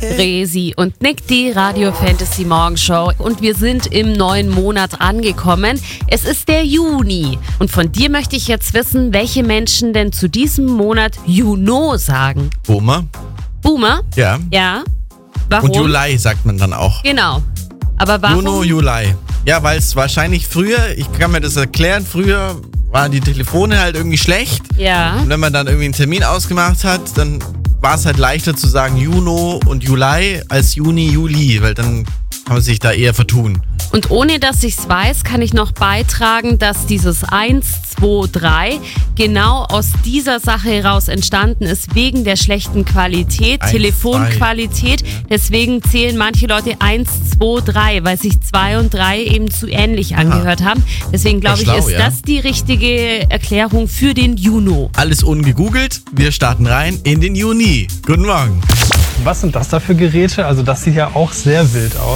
Resi und Nick, die Radio Fantasy Morgenshow. Und wir sind im neuen Monat angekommen. Es ist der Juni. Und von dir möchte ich jetzt wissen, welche Menschen denn zu diesem Monat Juno sagen. Boomer? Boomer? Ja. Ja. Warum? Und Juli sagt man dann auch. Genau. Aber warum? Juno, Juli. Ja, weil es wahrscheinlich früher, ich kann mir das erklären, früher waren die Telefone halt irgendwie schlecht. Ja. Und wenn man dann irgendwie einen Termin ausgemacht hat, dann war es halt leichter zu sagen Juno und Juli als Juni, Juli, weil dann kann man sich da eher vertun. Und ohne dass ich es weiß, kann ich noch beitragen, dass dieses 1, 2, 3 genau aus dieser Sache heraus entstanden ist, wegen der schlechten Qualität, 1, Telefonqualität. 3. Deswegen zählen manche Leute 1, 2, 3, weil sich 2 und 3 eben zu ähnlich angehört haben. Deswegen glaube ich, ist das die richtige Erklärung für den Juno. Alles ungegoogelt, wir starten rein in den Juni. Guten Morgen. Was sind das da für Geräte? Also das sieht ja auch sehr wild aus.